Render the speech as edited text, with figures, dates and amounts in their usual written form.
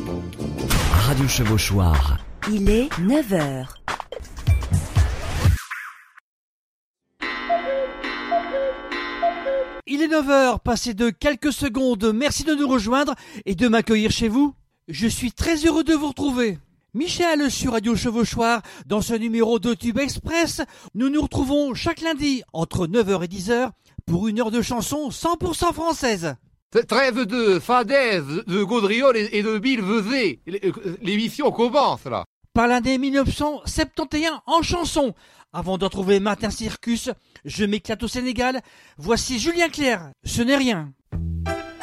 Radio Chevauchoir. Il est 9h. Il est 9h, passé de quelques secondes. Merci de nous rejoindre et de m'accueillir chez vous. Je suis très heureux de vous retrouver. Michel sur Radio Chevauchoir, dans ce numéro de Tube Express, nous nous retrouvons chaque lundi entre 9h et 10h pour une heure de chansons 100% françaises. Trêve de fadaise, de gaudriole et de billevesée. L'émission commence là. Par l'année 1971 en chanson. Avant de retrouver Martin Circus, Je m'éclate au Sénégal, voici Julien Clerc, Ce n'est rien.